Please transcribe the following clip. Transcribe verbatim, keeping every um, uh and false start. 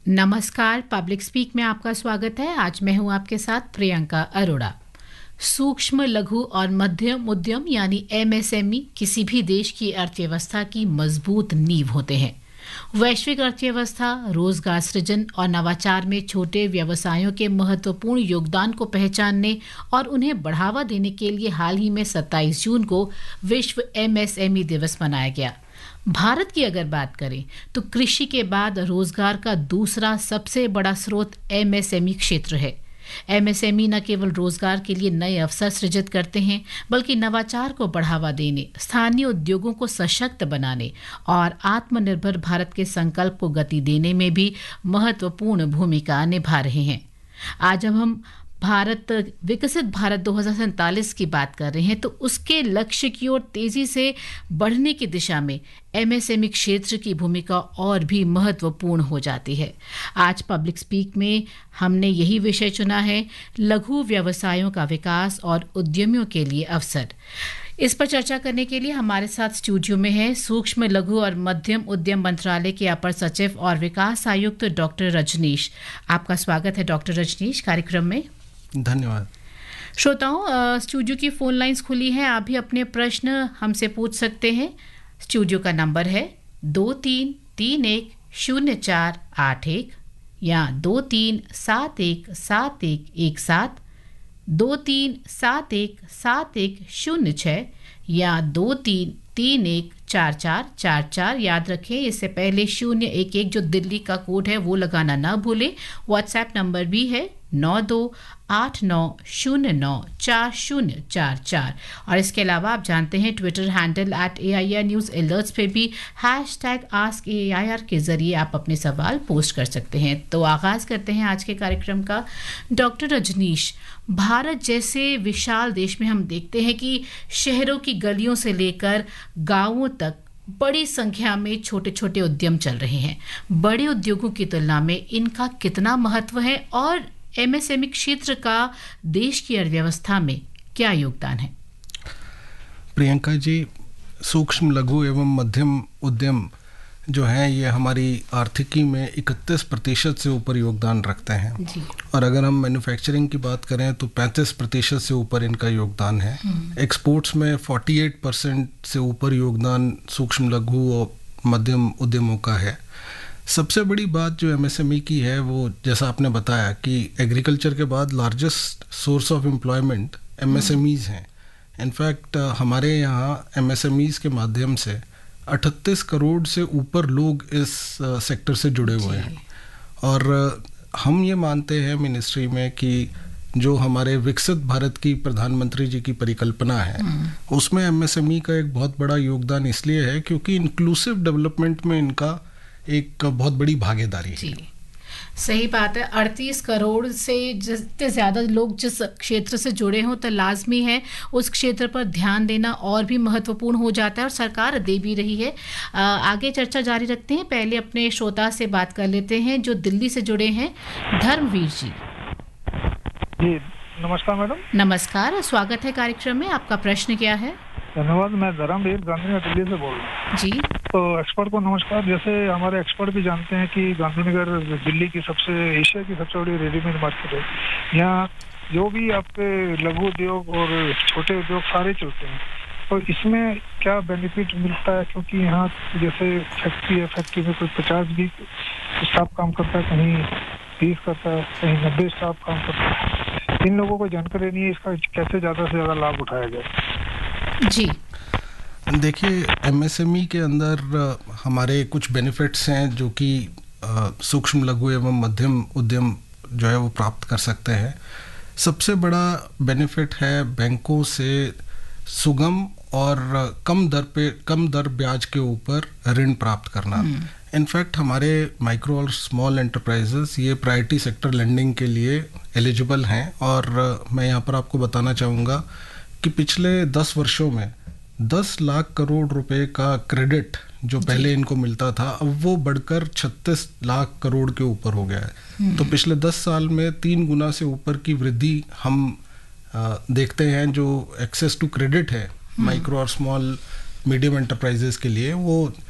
नमस्कार, public speak में आपका स्वागत है। आज मैं हूं आपके साथ प्रियंका अरोड़ा। सूक्ष्म, लघु और मध्यम उद्यम यानी एमएसएमई किसी भी देश की अर्थव्यवस्था की मजबूत नींव होते हैं। वैश्विक अर्थव्यवस्था, रोजगार सृजन और नवाचार में छोटे व्यवसायों के महत्वपूर्ण योगदान को पहचानने और उन्हें बढ़ावा देने के लिए हाल ही में सत्ताईस जून को विश्व एमएसएमई दिवस मनाया गया। भारत की अगर बात करें तो कृषि के बाद रोजगार का दूसरा सबसे बड़ा स्रोत एमएसएमई क्षेत्र है। एमएसएमई न केवल रोजगार के लिए नए अवसर सृजित करते हैं, बल्कि नवाचार को बढ़ावा देने, स्थानीय उद्योगों को सशक्त बनाने और आत्मनिर्भर भारत के संकल्प को गति देने में भी महत्वपूर्ण भूमिका निभा रहे हैं। आज जब हम भारत विकसित भारत दो हज़ार सैंतालीस की बात कर रहे हैं तो उसके लक्ष्य की ओर तेजी से बढ़ने की दिशा में एमएसएमई क्षेत्र की भूमिका और भी महत्वपूर्ण हो जाती है। आज पब्लिक स्पीक में हमने यही विषय चुना है, लघु व्यवसायों का विकास और उद्यमियों के लिए अवसर। इस पर चर्चा करने के लिए हमारे साथ स्टूडियो में है सूक्ष्म, लघु और मध्यम उद्यम मंत्रालय के अपर सचिव और विकास आयुक्त डॉक्टर रजनीश। आपका स्वागत है डॉक्टर रजनीश कार्यक्रम में। धन्यवाद। श्रोताओं, स्टूडियो की फोन लाइंस खुली हैं, आप भी अपने प्रश्न हमसे पूछ सकते हैं। स्टूडियो का नंबर है दो तीन तीन एक शून्य चार आठ एक या दो तीन सात एक सात एक एक सात, दो तीन सात एक सात एक शून्य छः या दो तीन तीन एक चार चार चार चार। याद रखें, इससे पहले शून्य एक एक जो दिल्ली का कोड है वो लगाना ना भूलें। व्हाट्सएप नंबर भी है नौ दो आठ नौ शून्य नौ चार शून्य चार चार। और इसके अलावा आप जानते हैं Twitter handle at A I R news alerts पे भी hash tag ask A I R के जरिए आप अपने सवाल पोस्ट कर सकते हैं। तो आगाज़ करते हैं आज के कार्यक्रम का। डॉक्टर रजनीश, भारत जैसे विशाल देश में हम देखते हैं कि शहरों की गलियों से लेकर गाँवों तक बड़ी संख्या में छोटे छोटे उद्यम चल रहे हैं। बड़े उद्योगों की तुलना में इनका कितना महत्व है और एमएसएमई क्षेत्र का देश की अर्थव्यवस्था में क्या योगदान है? प्रियंका जी, सूक्ष्म, लघु एवं मध्यम उद्यम जो हैं ये हमारी आर्थिकी में इकतीस प्रतिशत से ऊपर योगदान रखते हैं जी। और अगर हम मैन्युफैक्चरिंग की बात करें तो पैंतीस प्रतिशत से ऊपर इनका योगदान है। एक्सपोर्ट्स में अड़तालीस परसेंट से ऊपर योगदान सूक्ष्म, लघु और मध्यम उद्यमों का है। सबसे बड़ी बात जो एमएसएमई की है वो, जैसा आपने बताया कि एग्रीकल्चर के बाद largest source of employment MSMEs हैं। इनफैक्ट हमारे यहाँ एमएसएमईज के माध्यम से अड़तीस करोड़ से ऊपर लोग इस सेक्टर से जुड़े हुए हैं। और हम ये मानते हैं मिनिस्ट्री में कि जो हमारे विकसित भारत की प्रधानमंत्री जी की परिकल्पना है उसमें एमएसएमई का एक बहुत बड़ा योगदान इसलिए है क्योंकि इंक्लूसिव डेवलपमेंट में इनका एक बहुत बड़ी भागीदारी है। सही बात है। अड़तीस करोड़ से जितने ज़्यादा लोग जिस क्षेत्र से जुड़े हों तो लाजमी है उस क्षेत्र पर ध्यान देना और भी महत्वपूर्ण हो जाता है और सरकार दे भी रही है। आगे चर्चा जारी रखते हैं। पहले अपने श्रोता से बात कर लेते हैं जो दिल्ली से जुड़े हैं, धर्मवीर जी। जी नमस्कार मैडम। नमस्कार, स्वागत है कार्यक्रम में। आपका प्रश्न क्या है? धन्यवाद। मैं धर्मवीर गांधीनगर दिल्ली से बोल रहा हूँ जी। तो एक्सपर्ट को नमस्कार। जैसे हमारे एक्सपर्ट भी जानते हैं कि गांधीनगर दिल्ली की सबसे एशिया की सबसे बड़ी रेडीमेड मार्केट है। यहाँ जो भी आपके लघु उद्योग और छोटे उद्योग सारे चलते हैं। तो इसमें क्या बेनिफिट मिलता है? क्योंकि यहाँ जैसे फैक्ट्री है, फैक्ट्री में कोई पचास भी स्टाफ काम करता है, कहीं बीस करता है, कहीं नब्बे स्टाफ काम करता है। इन लोगों को जानकारी नहीं है, इसका कैसे ज़्यादा से ज़्यादा लाभ उठाया जाए? जी देखिए, एमएसएमई के अंदर हमारे कुछ बेनिफिट्स हैं जो कि सूक्ष्म, लघु एवं मध्यम उद्यम जो है वो प्राप्त कर सकते हैं। सबसे बड़ा बेनिफिट है बैंकों से सुगम और कम दर पे कम दर ब्याज के ऊपर ऋण प्राप्त करना। इनफैक्ट हमारे माइक्रो और स्मॉल एंटरप्राइजेस ये प्रायोरिटी सेक्टर लेंडिंग के लिए एलिजिबल हैं। और मैं यहाँ पर आपको बताना चाहूँगा कि पिछले दस वर्षों में दस लाख करोड़ रुपए का क्रेडिट जो पहले इनको मिलता था अब वो बढ़कर छत्तीस लाख करोड़ के ऊपर हो गया है। तो पिछले दस साल में तीन गुना से ऊपर की वृद्धि हम आ, देखते हैं। जो एक्सेस टू क्रेडिट है माइक्रो और स्मॉल मीडियम एंटरप्राइजेस के लिए वो